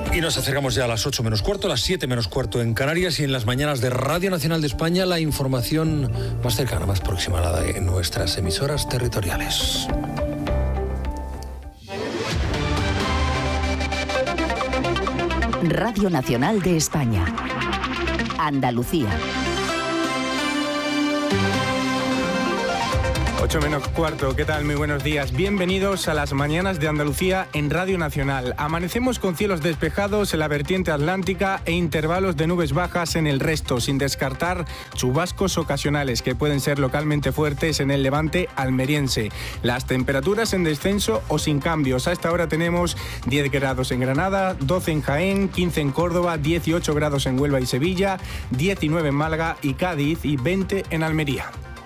Y nos acercamos ya a las 8 menos cuarto, las 7 menos cuarto en Canarias, y en las mañanas de Radio Nacional de España la información más cercana, más próxima a la de nuestras emisoras territoriales. Radio Nacional de España. Andalucía. 8 menos cuarto, ¿qué tal? Muy buenos días. Bienvenidos a las mañanas de Andalucía en Radio Nacional. Amanecemos con cielos despejados en la vertiente atlántica e intervalos de nubes bajas en el resto, sin descartar chubascos ocasionales que pueden ser localmente fuertes en el levante almeriense. Las temperaturas en descenso o sin cambios. A esta hora tenemos 10 grados en Granada, 12 en Jaén, 15 en Córdoba, 18 grados en Huelva y Sevilla, 19 en Málaga y Cádiz y 20 en Almería.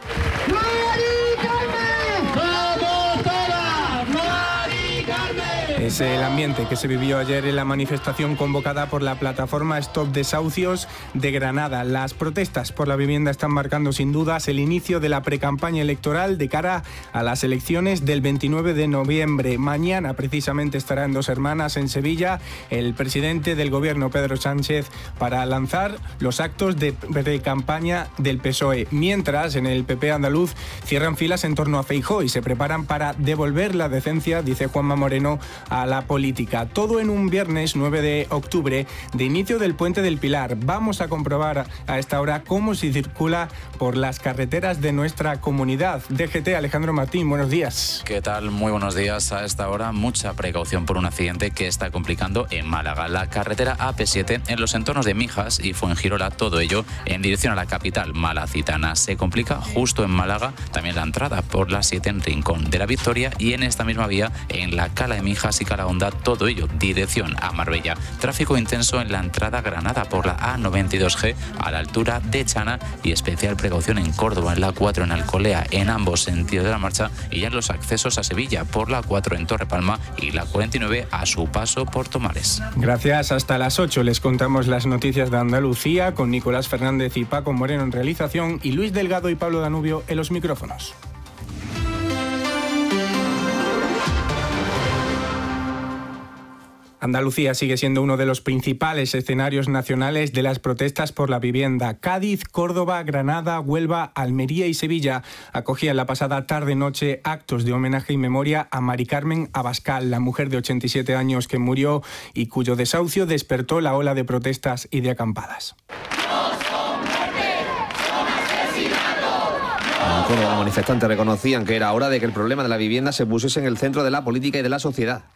Es el ambiente que se vivió ayer en la manifestación convocada por la plataforma Stop Desahucios de Granada. Las protestas por la vivienda están marcando sin dudas el inicio de la precampaña electoral de cara a las elecciones del 29 de noviembre. Mañana precisamente estará en Dos Hermanas, en Sevilla, el presidente del gobierno, Pedro Sánchez, para lanzar los actos de precampaña del PSOE. Mientras, en el PP andaluz cierran filas en torno a Feijóo y se preparan para devolver la decencia, dice Juanma Moreno, a la política. Todo en un viernes 9 de octubre, de inicio del Puente del Pilar. Vamos a comprobar a esta hora cómo se circula por las carreteras de nuestra comunidad. DGT, Alejandro Martín, buenos días. ¿Qué tal? Muy buenos días. A esta hora, mucha precaución por un accidente que está complicando en Málaga. La carretera AP7 en los entornos de Mijas y Fuengirola, todo ello en dirección a la capital malacitana. Se complica justo en Málaga, también la entrada por la 7 en Rincón de la Victoria, y en esta misma vía en la Cala de Mijas y Calahonda, todo ello dirección a Marbella. Tráfico intenso en la entrada a Granada por la A92G a la altura de Chana, y especial precaución en Córdoba en la 4 en Alcolea en ambos sentidos de la marcha, y ya en los accesos a Sevilla por la 4 en Torrepalma y la 49 a su paso por Tomares. Gracias. Hasta las 8 les contamos las noticias de Andalucía con Nicolás Fernández y Paco Moreno en realización y Luis Delgado y Pablo Danubio en los micrófonos. Andalucía sigue siendo uno de los principales escenarios nacionales de las protestas por la vivienda. Cádiz, Córdoba, Granada, Huelva, Almería y Sevilla acogían la pasada tarde-noche actos de homenaje y memoria a Mari Carmen Abascal, la mujer de 87 años que murió y cuyo desahucio despertó la ola de protestas y de acampadas. Todos los manifestantes reconocían que era hora de que el problema de la vivienda se pusiese en el centro de la política y de la sociedad.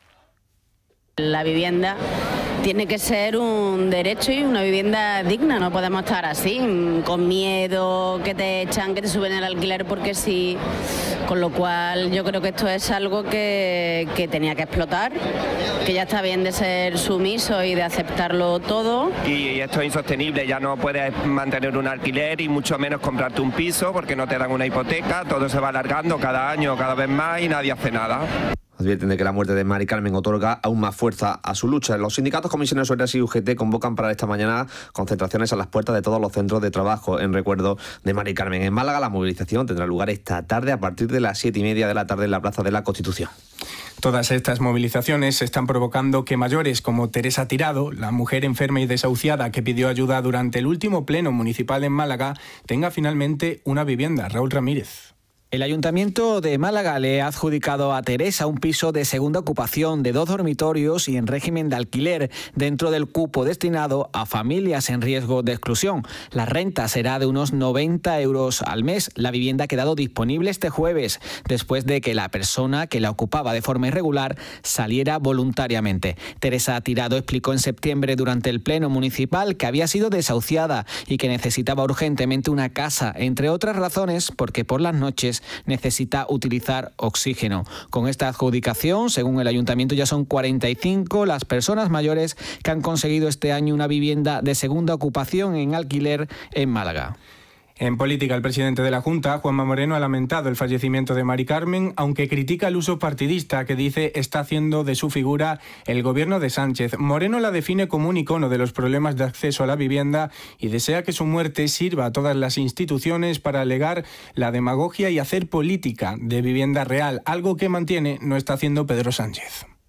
La vivienda tiene que ser un derecho y una vivienda digna, no podemos estar así, con miedo, que te echan, que te suben el alquiler porque sí, con lo cual yo creo que esto es algo que tenía que explotar, que ya está bien de ser sumiso y de aceptarlo todo. Y esto es insostenible, ya no puedes mantener un alquiler y mucho menos comprarte un piso porque no te dan una hipoteca, todo se va alargando cada año, cada vez más y nadie hace nada. Advierten de que la muerte de Mari Carmen otorga aún más fuerza a su lucha. Los sindicatos, comisiones obreras y UGT convocan para esta mañana concentraciones a las puertas de todos los centros de trabajo en recuerdo de Mari Carmen. En Málaga la movilización tendrá lugar esta tarde a partir de las 7:30 de la tarde en la Plaza de la Constitución. Todas estas movilizaciones están provocando que mayores como Teresa Tirado, la mujer enferma y desahuciada que pidió ayuda durante el último pleno municipal en Málaga, tenga finalmente una vivienda. Raúl Ramírez. El Ayuntamiento de Málaga le ha adjudicado a Teresa un piso de segunda ocupación de 2 dormitorios y en régimen de alquiler dentro del cupo destinado a familias en riesgo de exclusión. La renta será de unos 90 euros al mes. La vivienda ha quedado disponible este jueves, después de que la persona que la ocupaba de forma irregular saliera voluntariamente. Teresa Tirado explicó en septiembre durante el pleno municipal que había sido desahuciada y que necesitaba urgentemente una casa, entre otras razones porque por las noches necesita utilizar oxígeno. Con esta adjudicación, según el Ayuntamiento, ya son 45 las personas mayores que han conseguido este año una vivienda de segunda ocupación en alquiler en Málaga. En política, el presidente de la Junta, Juanma Moreno, ha lamentado el fallecimiento de Mari Carmen, aunque critica el uso partidista que dice está haciendo de su figura el gobierno de Sánchez. Moreno la define como un icono de los problemas de acceso a la vivienda y desea que su muerte sirva a todas las instituciones para alegar la demagogia y hacer política de vivienda real, algo que mantiene no está haciendo Pedro Sánchez.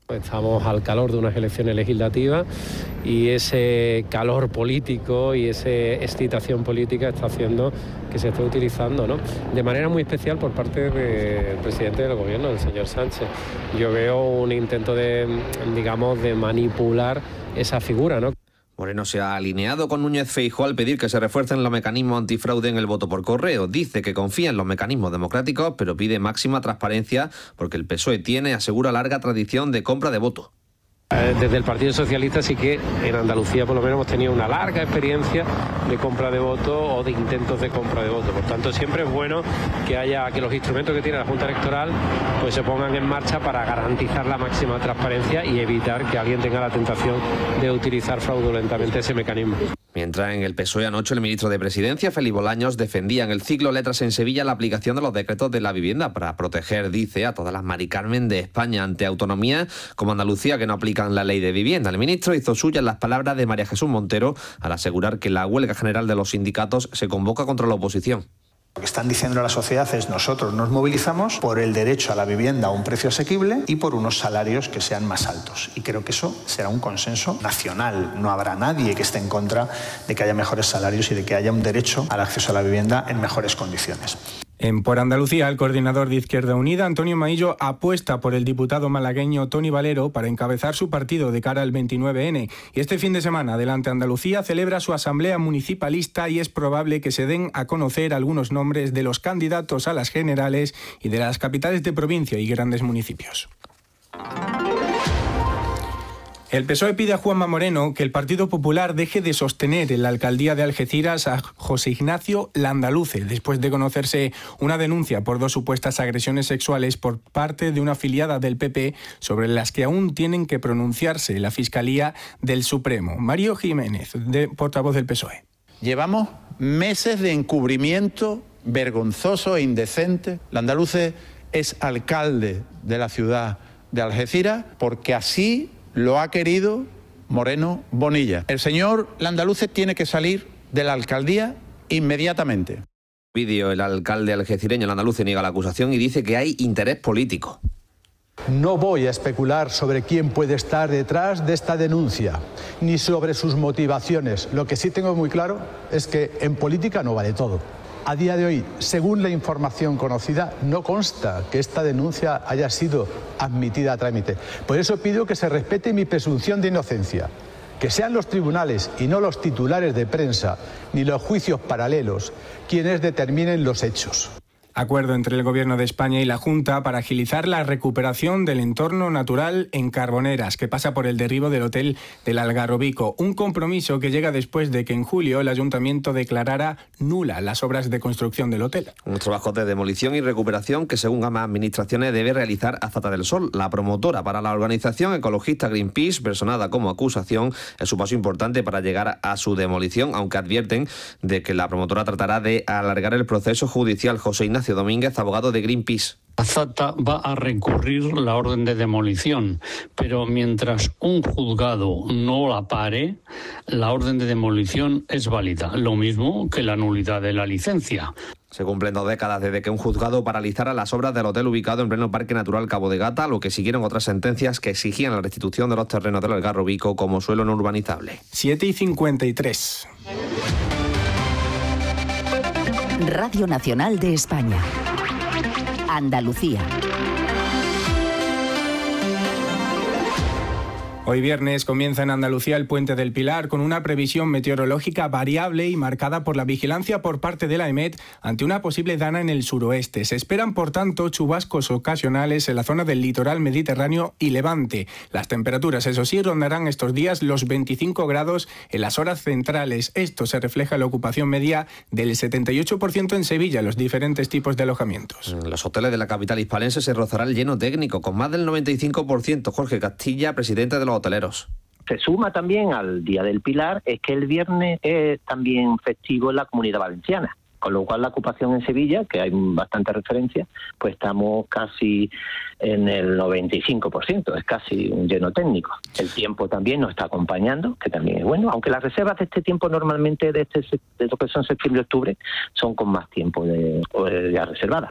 Estamos al calor de unas elecciones legislativas y ese calor político y esa excitación política está haciendo que se esté utilizando, ¿no?, de manera muy especial por parte del presidente del gobierno, el señor Sánchez. Yo veo un intento de manipular esa figura, ¿no? Moreno se ha alineado con Núñez Feijóo al pedir que se refuercen los mecanismos antifraude en el voto por correo. Dice que confía en los mecanismos democráticos, pero pide máxima transparencia porque el PSOE tiene, asegura, larga tradición de compra de voto. Desde el Partido Socialista sí que en Andalucía por lo menos hemos tenido una larga experiencia de compra de voto o de intentos de compra de voto. Por tanto, siempre es bueno que los instrumentos que tiene la Junta Electoral pues se pongan en marcha para garantizar la máxima transparencia y evitar que alguien tenga la tentación de utilizar fraudulentamente ese mecanismo. Mientras en el PSOE anoche el ministro de Presidencia, Félix Bolaños, defendía en el ciclo Letras en Sevilla la aplicación de los decretos de la vivienda para proteger, dice, a todas las Mari Carmen de España ante autonomías como Andalucía que no aplican la ley de vivienda. El ministro hizo suyas las palabras de María Jesús Montero al asegurar que la huelga general de los sindicatos se convoca contra la oposición. Lo que están diciendo a la sociedad es: nosotros nos movilizamos por el derecho a la vivienda a un precio asequible y por unos salarios que sean más altos. Y creo que eso será un consenso nacional. No habrá nadie que esté en contra de que haya mejores salarios y de que haya un derecho al acceso a la vivienda en mejores condiciones. Por Andalucía, el coordinador de Izquierda Unida, Antonio Maillo, apuesta por el diputado malagueño Toni Valero para encabezar su partido de cara al 29N. Y este fin de semana, Adelante Andalucía celebra su asamblea municipalista y es probable que se den a conocer algunos nombres de los candidatos a las generales y de las capitales de provincia y grandes municipios. El PSOE pide a Juanma Moreno que el Partido Popular deje de sostener en la alcaldía de Algeciras a José Ignacio Landaluce, después de conocerse una denuncia por 2 supuestas agresiones sexuales por parte de una afiliada del PP sobre las que aún tienen que pronunciarse la Fiscalía del Supremo. Mario Jiménez, portavoz del PSOE. Llevamos meses de encubrimiento vergonzoso e indecente. Landaluce es alcalde de la ciudad de Algeciras porque así lo ha querido Moreno Bonilla. El señor Landaluce tiene que salir de la alcaldía inmediatamente. Vídeo, el alcalde algecireño Landaluce niega la acusación y dice que hay interés político. No voy a especular sobre quién puede estar detrás de esta denuncia, ni sobre sus motivaciones. Lo que sí tengo muy claro es que en política no vale todo. A día de hoy, según la información conocida, no consta que esta denuncia haya sido admitida a trámite. Por eso pido que se respete mi presunción de inocencia, que sean los tribunales y no los titulares de prensa ni los juicios paralelos quienes determinen los hechos. Acuerdo entre el Gobierno de España y la Junta para agilizar la recuperación del entorno natural en Carboneras, que pasa por el derribo del hotel del Algarrobico. Un compromiso que llega después de que en julio el Ayuntamiento declarara nula las obras de construcción del hotel. Unos trabajos de demolición y recuperación que, según ambas administraciones, debe realizar Azata del Sol. La promotora para la organización ecologista Greenpeace, personada como acusación, es un paso importante para llegar a su demolición, aunque advierten de que la promotora tratará de alargar el proceso judicial. José Ignacio Domínguez, abogado de Greenpeace. Azata va a recurrir la orden de demolición, pero mientras un juzgado no la pare, la orden de demolición es válida, lo mismo que la nulidad de la licencia. Se cumplen 2 décadas desde que un juzgado paralizara las obras del hotel ubicado en pleno Parque Natural Cabo de Gata, lo que siguieron otras sentencias que exigían la restitución de los terrenos del Algarrobico como suelo no urbanizable. 7:53. Radio Nacional de España. Andalucía. Hoy viernes comienza en Andalucía el Puente del Pilar con una previsión meteorológica variable y marcada por la vigilancia por parte de la EMET ante una posible dana en el suroeste. Se esperan, por tanto, chubascos ocasionales en la zona del litoral mediterráneo y levante. Las temperaturas, eso sí, rondarán estos días los 25 grados en las horas centrales. Esto se refleja en la ocupación media del 78% en Sevilla, en los diferentes tipos de alojamientos. En los hoteles de la capital hispalense se rozará el lleno técnico, con más del 95%. Jorge Castilla, presidente de los hoteleros. Se suma también al Día del Pilar es que el viernes es también festivo en la Comunidad Valenciana, con lo cual la ocupación en Sevilla, que hay bastante referencia, pues estamos casi en el 95%, es casi un lleno técnico. El tiempo también nos está acompañando, que también es bueno, aunque las reservas de este tiempo normalmente de lo que son septiembre y octubre son con más tiempo ya reservadas.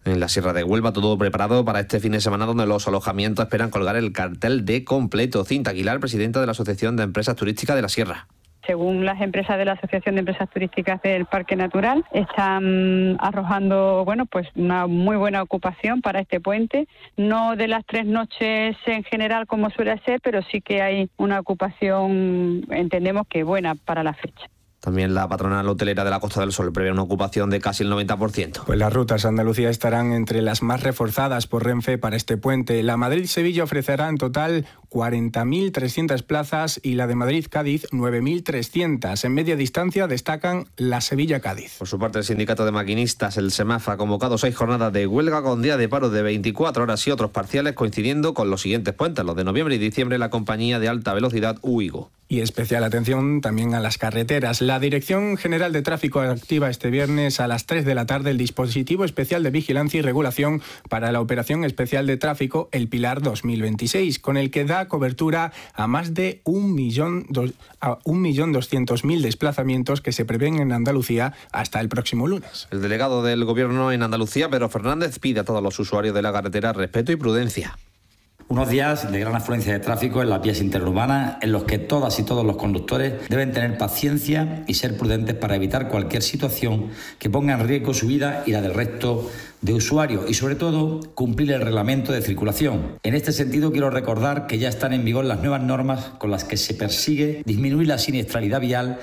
En la Sierra de Huelva, todo preparado para este fin de semana, donde los alojamientos esperan colgar el cartel de completo. Cinta Aguilar, presidenta de la Asociación de Empresas Turísticas de la Sierra. Según las empresas de la Asociación de Empresas Turísticas del Parque Natural, están arrojando pues una muy buena ocupación para este puente. No de las 3 noches en general como suele ser, pero sí que hay una ocupación, entendemos que buena para la fecha. También la patronal hotelera de la Costa del Sol prevé una ocupación de casi el 90%. Pues las rutas a Andalucía estarán entre las más reforzadas por Renfe para este puente. La Madrid-Sevilla ofrecerá en total 40.300 plazas y la de Madrid-Cádiz 9.300. En media distancia destacan la Sevilla-Cádiz. Por su parte, el sindicato de maquinistas, el SEMAF, ha convocado 6 jornadas de huelga con día de paro de 24 horas y otros parciales, coincidiendo con los siguientes puentes, los de noviembre y diciembre, la compañía de alta velocidad UIGO. Y especial atención también a las carreteras. La Dirección General de Tráfico activa este viernes a las 3 de la tarde el dispositivo especial de vigilancia y regulación para la Operación Especial de Tráfico El Pilar 2026, con el que da cobertura a más de 1.200.000 desplazamientos que se prevén en Andalucía hasta el próximo lunes. El delegado del Gobierno en Andalucía, Pedro Fernández, pide a todos los usuarios de la carretera respeto y prudencia. Unos días de gran afluencia de tráfico en las vías interurbanas en los que todas y todos los conductores deben tener paciencia y ser prudentes para evitar cualquier situación que ponga en riesgo su vida y la del resto de usuarios y, sobre todo, cumplir el reglamento de circulación. En este sentido, quiero recordar que ya están en vigor las nuevas normas con las que se persigue disminuir la siniestralidad vial.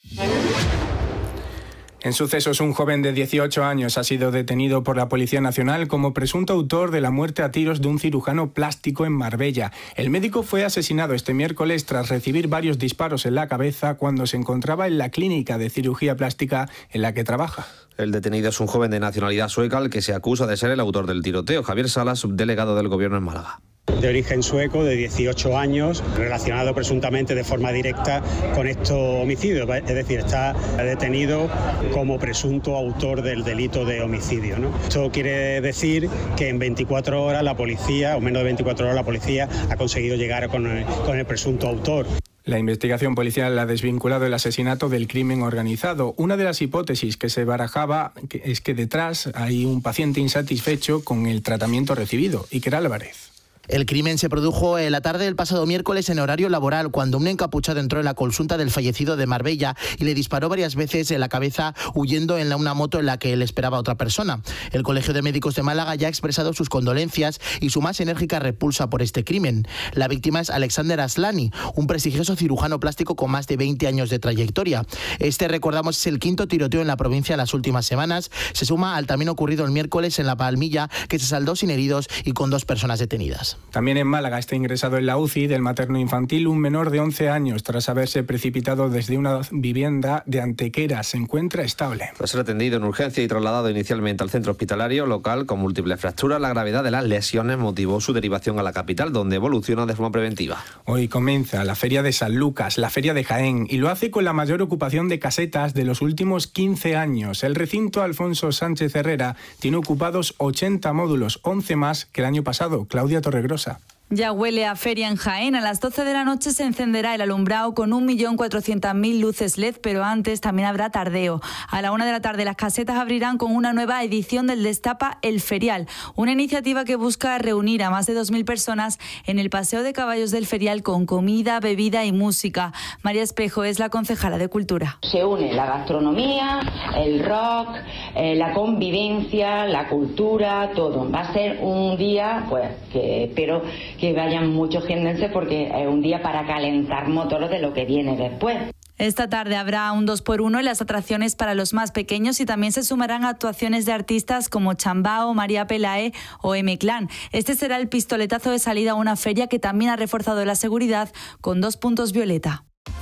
En sucesos, un joven de 18 años ha sido detenido por la Policía Nacional como presunto autor de la muerte a tiros de un cirujano plástico en Marbella. El médico fue asesinado este miércoles tras recibir varios disparos en la cabeza cuando se encontraba en la clínica de cirugía plástica en la que trabaja. El detenido es un joven de nacionalidad sueca al que se acusa de ser el autor del tiroteo. Javier Salas, subdelegado del Gobierno en Málaga. De origen sueco, de 18 años, relacionado presuntamente de forma directa con estos homicidios. Es decir, está detenido como presunto autor del delito de homicidio, ¿no? Esto quiere decir que en 24 horas la policía, o menos de 24 horas, la policía ha conseguido llegar con el presunto autor. La investigación policial ha desvinculado el asesinato del crimen organizado. Una de las hipótesis que se barajaba es que detrás hay un paciente insatisfecho con el tratamiento recibido. Iker Álvarez. El crimen se produjo en la tarde del pasado miércoles en horario laboral, cuando un encapuchado entró en la consulta del fallecido de Marbella y le disparó varias veces en la cabeza, huyendo en una moto en la que él esperaba otra persona. El Colegio de Médicos de Málaga ya ha expresado sus condolencias y su más enérgica repulsa por este crimen. La víctima es Alexander Aslani, un prestigioso cirujano plástico con más de 20 años de trayectoria. Este, recordamos, es el quinto tiroteo en la provincia en las últimas semanas. Se suma al también ocurrido el miércoles en La Palmilla, que se saldó sin heridos y con 2 personas detenidas. También en Málaga está ingresado en la UCI del materno infantil un menor de 11 años tras haberse precipitado desde una vivienda de Antequera. Se encuentra estable. Tras ser atendido en urgencia y trasladado inicialmente al centro hospitalario local con múltiples fracturas, la gravedad de las lesiones motivó su derivación a la capital, donde evoluciona de forma preventiva. Hoy comienza la Feria de San Lucas, la Feria de Jaén, y lo hace con la mayor ocupación de casetas de los últimos 15 años. El recinto Alfonso Sánchez Herrera tiene ocupados 80 módulos, 11 más que el año pasado. Claudia Torregrosa. Ya huele a feria en Jaén. A las 12 de la noche se encenderá el alumbrado con 1.400.000 luces LED, pero antes también habrá tardeo. A la 1 de la tarde las casetas abrirán con una nueva edición del Destapa El Ferial, una iniciativa que busca reunir a más de 2.000 personas en el paseo de caballos del Ferial con comida, bebida y música. María Espejo es la concejala de Cultura. Se une la gastronomía, el rock, la convivencia, la cultura, todo. Va a ser un día, pues, que espero que vayan muchos jiennenses porque es un día para calentar motores de lo que viene después. Esta tarde habrá un 2x1 en las atracciones para los más pequeños y también se sumarán actuaciones de artistas como Chambao, María Pelae o M-Clan. Este será el pistoletazo de salida a una feria que también ha reforzado la seguridad con 2 puntos violeta.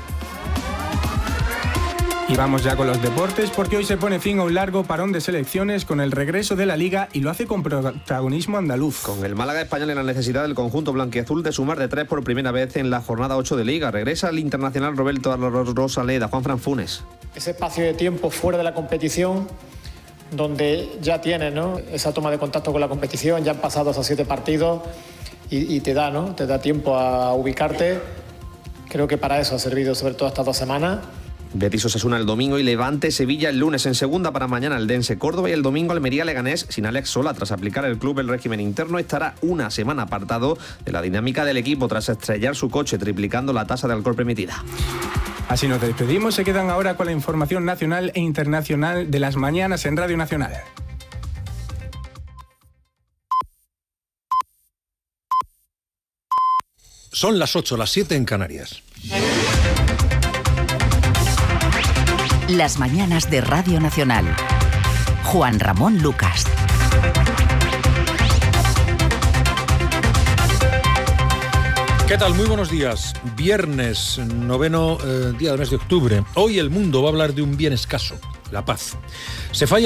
Y vamos ya con los deportes, porque hoy se pone fin a un largo parón de selecciones con el regreso de la Liga y lo hace con protagonismo andaluz. Con el Málaga español en la necesidad del conjunto blanquiazul de sumar de 3 por primera vez en la jornada 8 de Liga. Regresa el internacional Roberto Rosaleda, Juanfran Funes. Ese espacio de tiempo fuera de la competición, donde ya tienes, ¿no?, esa toma de contacto con la competición, ya han pasado esos 7 partidos y te da, ¿no?, te da tiempo a ubicarte. Creo que para eso ha servido sobre todo estas 2 semanas. Betis Osasuna el domingo y Levante Sevilla el lunes. En segunda para mañana el Dense Córdoba y el domingo Almería Leganés sin Alex Sola. Tras aplicar el club el régimen interno, estará una semana apartado de la dinámica del equipo tras estrellar su coche, triplicando la tasa de alcohol permitida. Así nos despedimos. Se quedan ahora con la información nacional e internacional de las mañanas en Radio Nacional. Son las 8, las 7 en Canarias. Las mañanas de Radio Nacional. Juan Ramón Lucas. ¿Qué tal? Muy buenos días. Viernes, 9º día del mes de octubre. Hoy el mundo va a hablar de un bien escaso, la paz. Se falla